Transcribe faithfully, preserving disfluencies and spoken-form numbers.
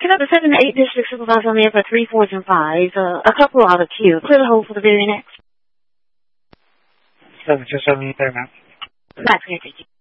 Pick up the second to eight district supervisor on there for three, fours, and fives. Uh, a couple out of queue. Clear the hold for the very next. seven two seven, you there, ma'am? That's great, thank you.